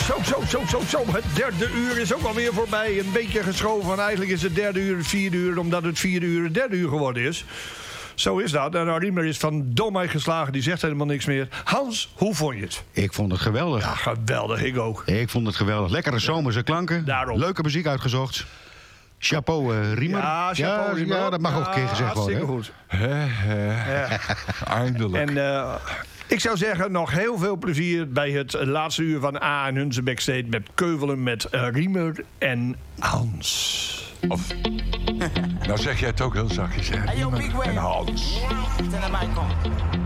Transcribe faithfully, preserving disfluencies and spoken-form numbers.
Zo, zo, zo, zo, zo. Het derde uur is ook alweer voorbij. Een beetje geschoven. En eigenlijk is het derde uur het vierde uur... omdat het vierde uur het derde uur geworden is. Zo is dat. En Riemer is van domheid geslagen. Die zegt helemaal niks meer. Hans, hoe vond je het? Ik vond het geweldig. Ja, geweldig. Ik ook. Ik vond het geweldig. Lekkere zomerse klanken. Daarom. Leuke muziek uitgezocht. Chapeau, uh, Riemer. Ja, chapeau, ja, Riemer. Ja, dat mag ja, ook een keer gezegd worden. Hartstikke goed. He, he. Ja. Eindelijk. En uh, ik zou zeggen, nog heel veel plezier bij het laatste uur van A en Hunze Backstage... met Keuvelen, met uh, Riemer en Hans. Of, nou zeg jij het ook heel zachtjes, hè? Hey, yo, Big Wave. En Hans. Tell him I come.